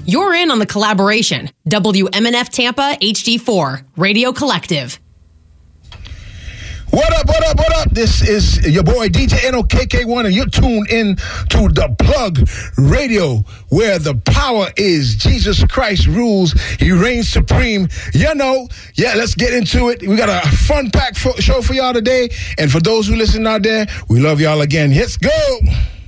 You're in on the collaboration. WMNF Tampa HD4 Radio Collective. What up, what up, what up? This is your boy DJ NOKK1 and you're tuned in to The Plug Radio, where the power is Jesus Christ rules. He reigns supreme. You know, let's get into it. We got a fun packed show for y'all today. And for those who listen out there, we love y'all again. Let's go.